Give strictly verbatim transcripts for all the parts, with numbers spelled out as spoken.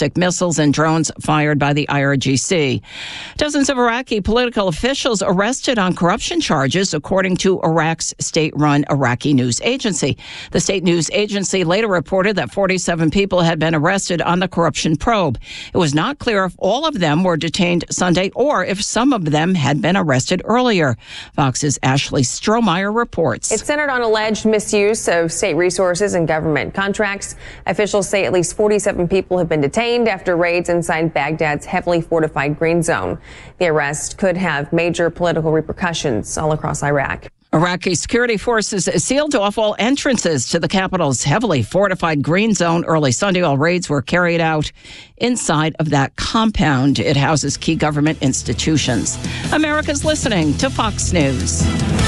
ballistic missiles and drones fired by the I R G C. Dozens of Iraqi political officials arrested on corruption charges, according to Iraq's state-run Iraqi news agency. The state news agency later reported that forty-seven people had been arrested on the corruption probe. It was not clear if all of them were detained Sunday or if some of them had been arrested earlier. Fox's Ashley Strohmeyer reports. It's centered on alleged misuse of state resources and government contracts. Officials say at least forty-seven people have been detained after raids inside Baghdad's heavily fortified green zone. The arrest could have major political repercussions all across Iraq. Iraqi security forces sealed off all entrances to the capital's heavily fortified green zone early Sunday. All raids were carried out inside of that compound. It houses key government institutions. America's listening to Fox News.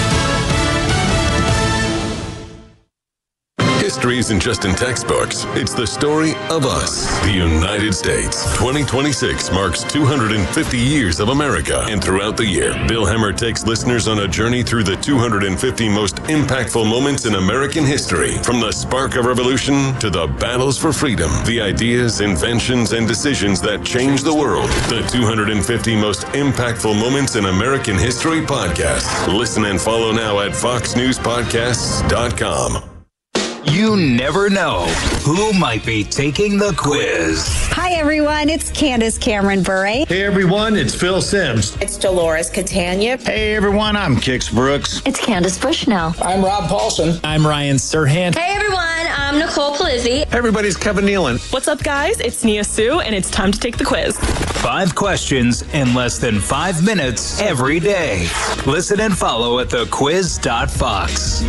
History isn't just in textbooks. It's the story of us, the United States. twenty twenty-six marks two hundred fifty years of America. And throughout the year, Bill Hemmer takes listeners on a journey through the two hundred fifty most impactful moments in American history. From the spark of revolution to the battles for freedom, the ideas, inventions, and decisions that changed the world. The two hundred fifty most impactful moments in American history podcast. Listen and follow now at fox news podcasts dot com. You never know who might be taking the quiz. Hi, everyone. It's Candace Cameron Bure. Hey, everyone. It's Phil Sims. It's Dolores Catania. Hey, everyone. I'm Kix Brooks. It's Candace Bushnell. I'm Rob Paulson. I'm Ryan Serhant. Hey, everyone. I'm Nicole Palizzi. Hey, everybody's Kevin Nealon. What's up, guys? It's Nia Sue, and it's time to take the quiz. Five questions in less than five minutes every day. Listen and follow at the quiz dot fox.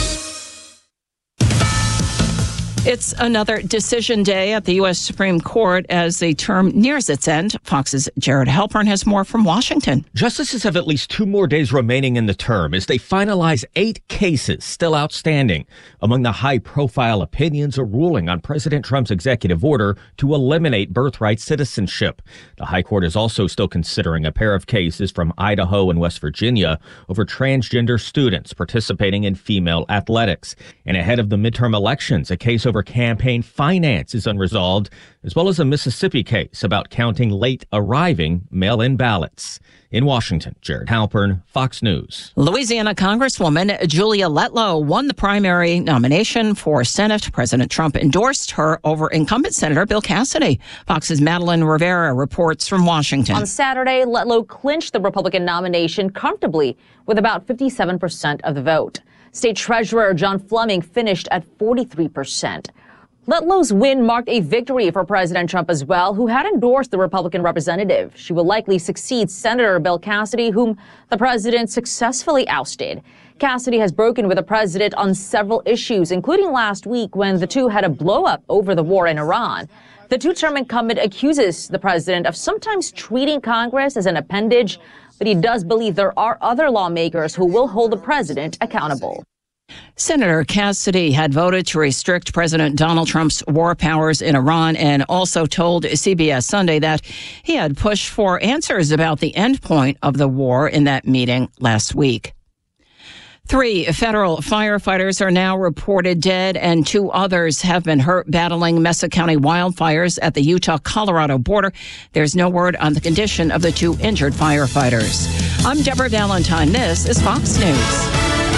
It's another decision day at the U S Supreme Court as the term nears its end. Fox's Jared Halpern has more from Washington. Justices have at least two more days remaining in the term as they finalize eight cases still outstanding. Among the high-profile opinions, a ruling on President Trump's executive order to eliminate birthright citizenship. The High Court is also still considering a pair of cases from Idaho and West Virginia over transgender students participating in female athletics. And ahead of the midterm elections, a case over campaign finance is unresolved, as well as a Mississippi case about counting late arriving mail-in ballots. In Washington, Jared Halpern, Fox News. Louisiana Congresswoman Julia Letlow won the primary nomination for Senate. President Trump endorsed her over incumbent Senator Bill Cassidy. Fox's Madeline Rivera reports from Washington. On Saturday, Letlow clinched the Republican nomination comfortably with about fifty-seven percent of the vote. State Treasurer John Fleming finished at forty-three percent. Letlow's win marked a victory for President Trump as well, who had endorsed the Republican representative. She will likely succeed Senator Bill Cassidy, whom the president successfully ousted. Cassidy has broken with the president on several issues, including last week when the two had a blow-up over the war in Iran. The two-term incumbent accuses the president of sometimes treating Congress as an appendage, but he does believe there are other lawmakers who will hold the president accountable. Senator Cassidy had voted to restrict President Donald Trump's war powers in Iran and also told C B S Sunday that he had pushed for answers about the endpoint of the war in that meeting last week. Three federal firefighters are now reported dead, and two others have been hurt battling Mesa County wildfires at the Utah-Colorado border. There's no word on the condition of the two injured firefighters. I'm Deborah Valentine. This is Fox News.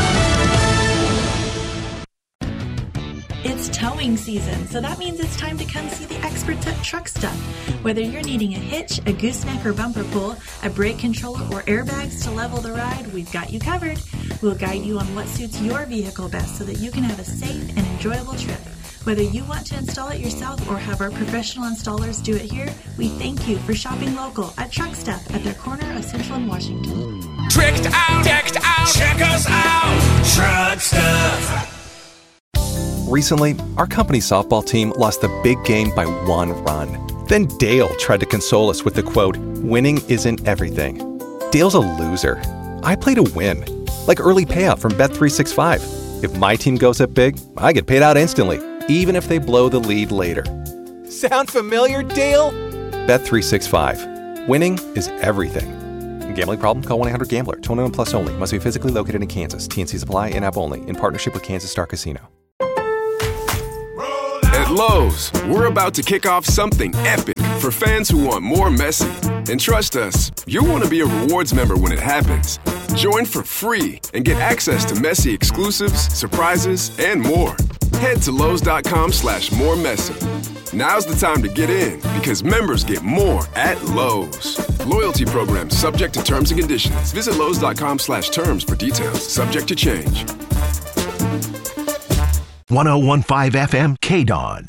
It's towing season, so that means it's time to come see the experts at Truck Stuff. Whether you're needing a hitch, a gooseneck or bumper pull, a brake controller, or airbags to level the ride, we've got you covered. We'll guide you on what suits your vehicle best so that you can have a safe and enjoyable trip. Whether you want to install it yourself or have our professional installers do it here, we thank you for shopping local at Truck Stuff at their corner of Central and Washington. Tricked out, decked out, check us out, Truck Stuff. Recently, our company softball team lost the big game by one run. Then Dale tried to console us with the quote, "Winning isn't everything." Dale's a loser. I play to win. Like early payout from Bet three sixty-five. If my team goes up big, I get paid out instantly, even if they blow the lead later. Sound familiar, Dale? Bet three sixty-five. Winning is everything. Gambling problem? Call one eight hundred gambler. twenty-one plus only. Must be physically located in Kansas. T N Cs apply. In-app only. In partnership with Kansas Star Casino. At Lowe's, we're about to kick off something epic for fans who want more Messi. And trust us, you'll want to be a rewards member when it happens. Join for free and get access to Messi exclusives, surprises, and more. Head to Lowe's.com slash more Messi. Now's the time to get in because members get more at Lowe's. Loyalty program subject to terms and conditions. Visit Lowe's.com slash terms for details. Subject to change. one oh one point five F M K-Dawn.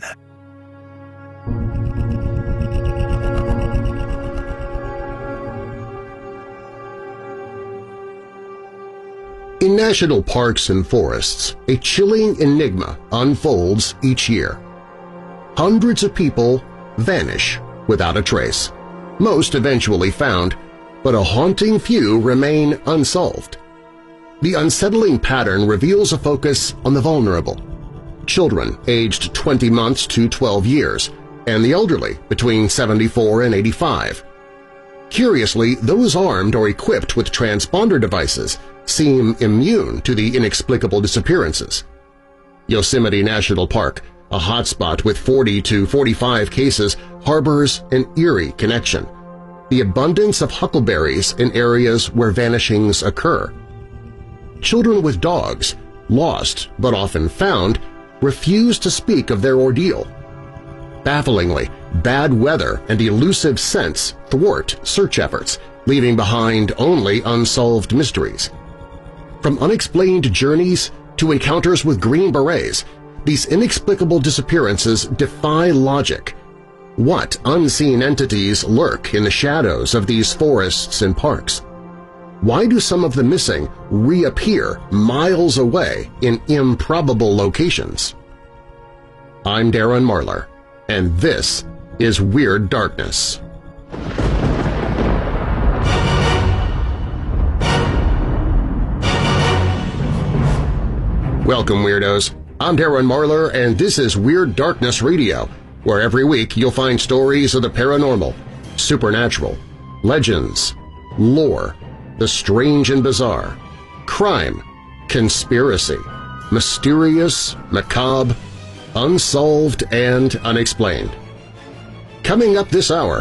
In national parks and forests, a chilling enigma unfolds each year. Hundreds of people vanish without a trace. Most eventually found, but a haunting few remain unsolved. The unsettling pattern reveals a focus on the vulnerable, children aged twenty months to twelve years, and the elderly between seventy-four and eighty-five. Curiously, those armed or equipped with transponder devices seem immune to the inexplicable disappearances. Yosemite National Park, a hotspot with forty to forty-five cases, harbors an eerie connection: the abundance of huckleberries in areas where vanishings occur. Children with dogs, lost but often found, refuse to speak of their ordeal. Bafflingly, bad weather and elusive scents thwart search efforts, leaving behind only unsolved mysteries. From unexplained journeys to encounters with Green Berets, these inexplicable disappearances defy logic. What unseen entities lurk in the shadows of these forests and parks? Why do some of the missing reappear miles away in improbable locations? I'm Darren Marlar, and this is Weird Darkness. Welcome, Weirdos! I'm Darren Marlar, and this is Weird Darkness Radio, where every week you'll find stories of the paranormal, supernatural, legends, lore, the strange and bizarre, crime, conspiracy, mysterious, macabre, unsolved, and unexplained. Coming up this hour,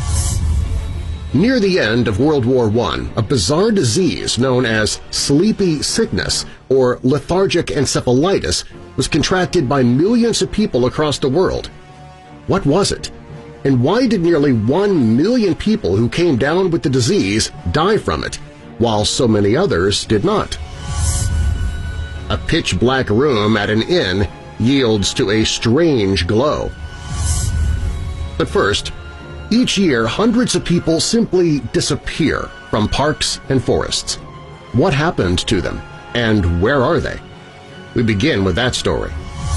near the end of World War One, a bizarre disease known as sleepy sickness or lethargic encephalitis was contracted by millions of people across the world. What was it? And why did nearly one million people who came down with the disease die from it, while so many others did not? A pitch-black room at an inn yields to a strange glow. But first, each year hundreds of people simply disappear from parks and forests. What happened to them, and where are they? We begin with that story.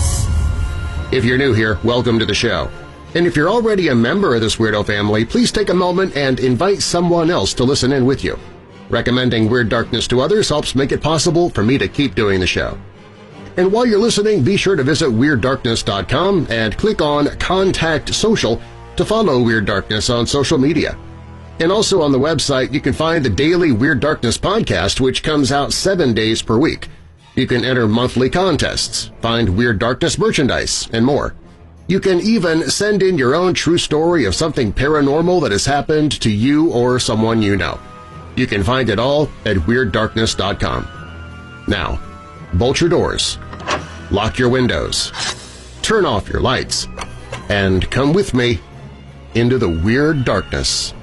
If you're new here, welcome to the show. And if you're already a member of this weirdo family, please take a moment and invite someone else to listen in with you. Recommending Weird Darkness to others helps make it possible for me to keep doing the show. And while you're listening, be sure to visit Weird Darkness dot com and click on Contact Social to follow Weird Darkness on social media. And also on the website, you can find the daily Weird Darkness podcast, which comes out seven days per week. You can enter monthly contests, find Weird Darkness merchandise, and more. You can even send in your own true story of something paranormal that has happened to you or someone you know. You can find it all at Weird Darkness dot com. Now, bolt your doors, lock your windows, turn off your lights, and come with me into the Weird Darkness.